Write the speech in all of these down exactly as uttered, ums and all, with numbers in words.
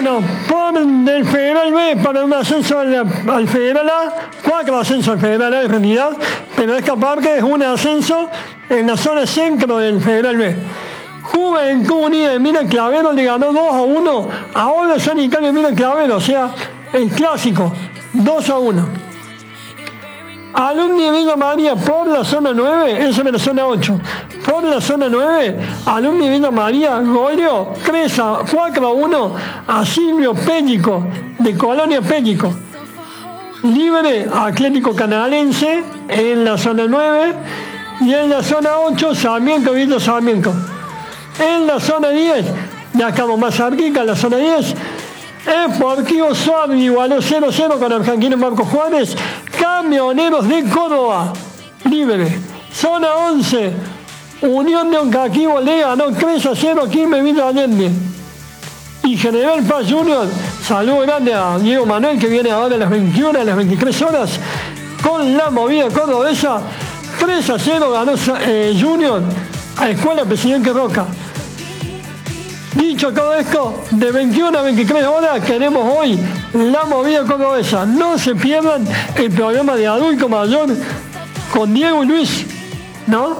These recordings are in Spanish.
Bueno, por el Federal B para un ascenso al, al Federal A, cuatro ascensos al Federal A en realidad, pero esta parte es un ascenso en la zona centro del Federal B. Juventud Unida de Mina Clavero le ganó dos a uno a Obras Sanitarias de Mina Clavero, o sea, el clásico, dos a uno. Alumni de Villa María por la zona nueve, eso es la zona ocho. Por la zona nueve, Alumni de Villa María, goleó tres a cuatro a uno a Silvio Pellico, de Colonia Pellico. Libre Atlético Canadense en la zona nueve y en la zona ocho, Sarmiento Villa Sarmiento. En la zona diez, ya estamos más cerquita, en la zona diez, Sportivo Suárez igualó cero a cero con Argentino Marco Juárez. Camioneros de Córdoba, libre. Zona once, Unión de Oncaquivo le ganó tres a cero a Quilmes Villa Allende. Y General Paz Junior, saludo grande a Diego Manuel, que viene ahora a las veintiuna, a las veintitrés horas, con la movida cordobesa. tres a cero ganó eh, Junior a Escuela Presidente Roca. Dicho todo esto, de veintiuna a veintitrés horas tenemos hoy la movida cordobesa. No se pierdan el programa de adulto mayor con Diego y Luis, ¿no?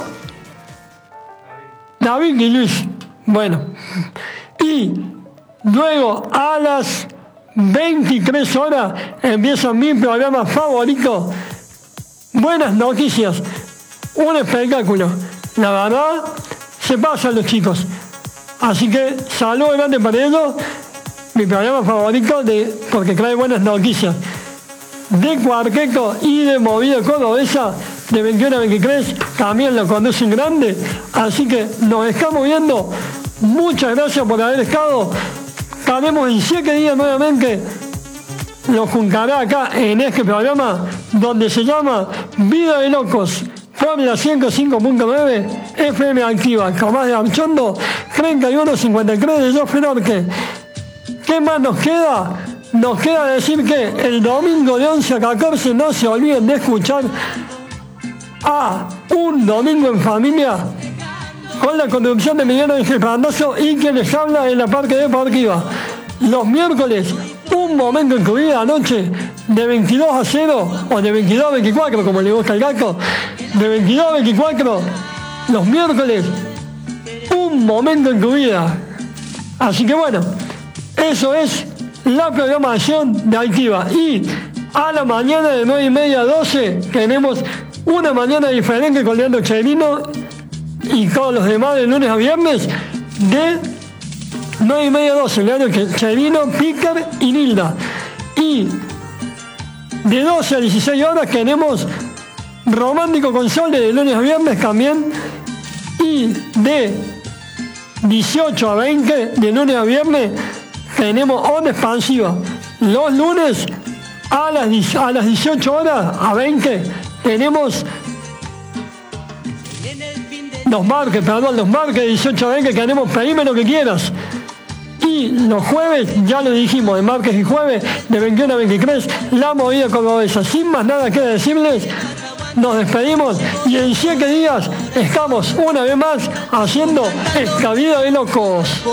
David y Luis. Bueno. Y luego a las veintitrés horas empieza mi programa favorito. Buenas noticias. Un espectáculo. La verdad, se pasan los chicos. Así que saludos grandes para ellos, mi programa favorito de, porque trae buenas noticias de cuarteto y de movida cordobesa de veintiuno a veintitrés, también lo conducen grande, así que nos estamos viendo, muchas gracias por haber estado, estaremos en siete días nuevamente, los juntaré acá en este programa donde se llama Vida de Locos. Por la ciento cinco punto nueve F M Activa, Tomás de Archondo, treinta y uno cincuenta y tres de Joffre Norte. ¿Qué más nos queda? Nos queda decir que el domingo de once a catorce no se olviden de escuchar a Un Domingo en Familia con la conducción de Miguel Ángel Brandoso y quien les habla en la Parque Deportiva. Los miércoles, Un Momento en tu Vida, anoche, de veintidós a cero o de veintidós a veinticuatro, como le gusta el gato, de veintidós a veinticuatro, los miércoles, Un Momento en tu Vida. Así que bueno, eso es la programación de Activa. Y a la mañana de nueve y media a doce tenemos una mañana diferente con Leandro Cherino y todos los demás de lunes a viernes de nueve y media a doce, Leandro Cherino, Pícar y Nilda. Y de doce a dieciséis horas tenemos Romántico con Sol de lunes a viernes también. Y de dieciocho a veinte, de lunes a viernes, tenemos Onda Expansiva. Los lunes a las, a las dieciocho horas a veinte tenemos los marques, perdón, los marques de dieciocho a veinte tenemos Pedime lo que quieras. Y los jueves, ya lo dijimos, de martes y jueves, de veintiuno a veintitrés, la movida cordobesa. Sin más nada que decirles, nos despedimos y en siete días estamos una vez más haciendo esta vida de locos.